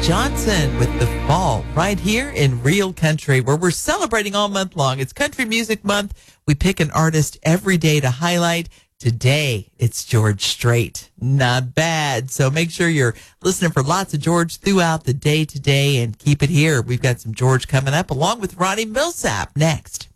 Johnson with The Fall right here in Real Country, where we're celebrating all month long. It's Country Music Month. We pick an artist every day to highlight. Today, it's George Strait. Not bad. So make sure you're listening for lots of George throughout the day today and keep it here. We've got some George coming up along with Ronnie Millsap next.